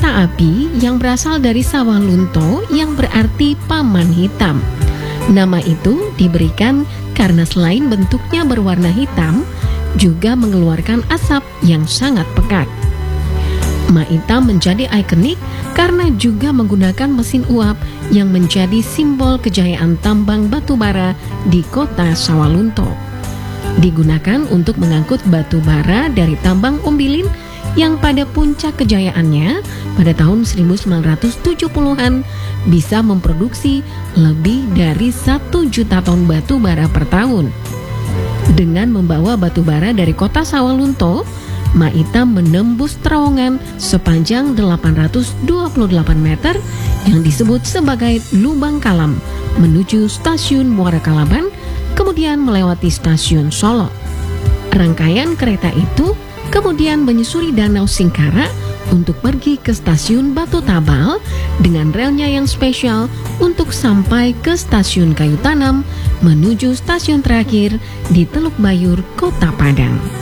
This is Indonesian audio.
kereta api yang berasal dari Sawalunto yang berarti paman hitam. Nama itu diberikan karena selain bentuknya berwarna hitam, juga mengeluarkan asap yang sangat pekat. Maita menjadi ikonik karena juga menggunakan mesin uap yang menjadi simbol kejayaan tambang batu bara di kota Sawalunto. Digunakan untuk mengangkut batu bara dari tambang Ombilin yang pada puncak kejayaannya pada tahun 1970-an bisa memproduksi lebih dari 1 juta ton batu bara per tahun. Dengan membawa batu bara dari kota Sawalunto, Maita menembus terowongan sepanjang 828 meter yang disebut sebagai Lubang Kalam menuju stasiun Muara Kalaban, kemudian melewati stasiun Solo. Rangkaian kereta itu kemudian menyusuri Danau Singkara untuk pergi ke stasiun Batu Tabal dengan relnya yang spesial untuk sampai ke stasiun Kayu Tanam menuju stasiun terakhir di Teluk Bayur, Kota Padang.